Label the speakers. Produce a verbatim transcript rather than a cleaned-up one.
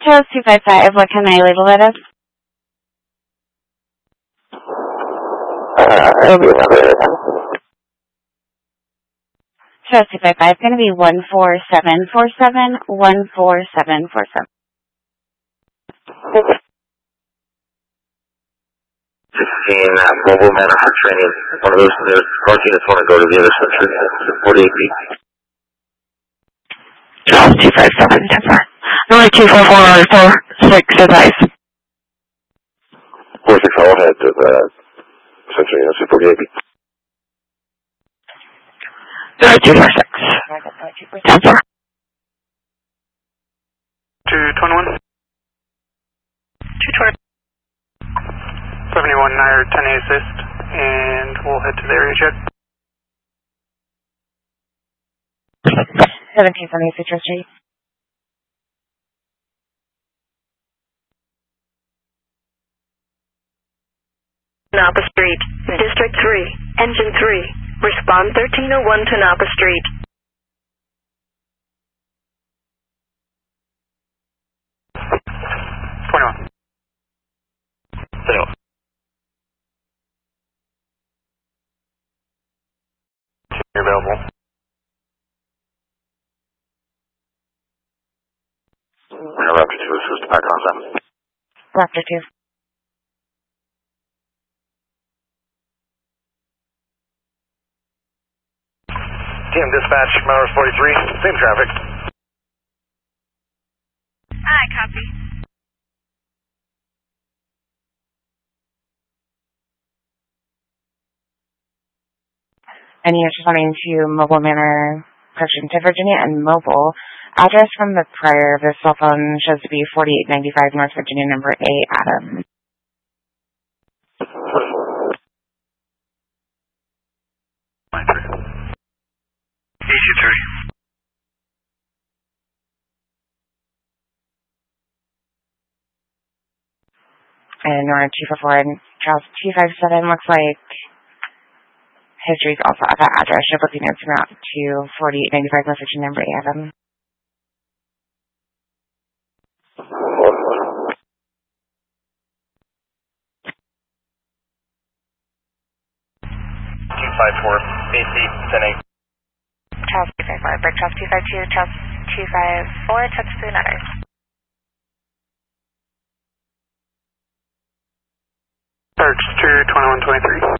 Speaker 1: Charles two five five, what can I label it as?
Speaker 2: Uh, it'll be another.
Speaker 1: Charles two five five, going to be one four seven four seven, one four seven four seven.
Speaker 2: sixteen, uh, mobile manor for training. One of those those units want to go to the other century. forty-eight feet.
Speaker 3: Charles two five seven, ten four. Number two four four four six, advice.
Speaker 2: four six, I'll head to the century units at forty-eight feet.
Speaker 3: Number two four six, ten four.
Speaker 4: two twenty-one.
Speaker 3: two twenty.
Speaker 4: seventy-one Nair, ten A assist, and we'll head to the area check.
Speaker 1: seventeen seventy Citrus Street.
Speaker 5: Napa Street, District three, Engine three, respond thirteen oh one to Napa Street.
Speaker 4: twenty-one.
Speaker 2: twenty-one. You're available. Now, Raptor two, assist back on them.
Speaker 1: Raptor two.
Speaker 2: Team dispatch, Melrose forty-three, same traffic.
Speaker 5: Hi, copy.
Speaker 1: And you're responding to Mobile Manor, Crescent, Virginia, and mobile. Address from the prior, the cell phone shows to be forty-eight ninety-five North Virginia, number A, Adam.
Speaker 4: Easy three.
Speaker 1: And Nora two four four and Charles two five seven looks like history's also at that address. You're looking at route to forty-eight ninety-five North Virginia, number A, Adam.
Speaker 2: two five four, A C, ten eight.
Speaker 5: Charles two five four, break Charles two five two, Charles two five four, touch the nutter.
Speaker 4: Search two twenty-one twenty-three.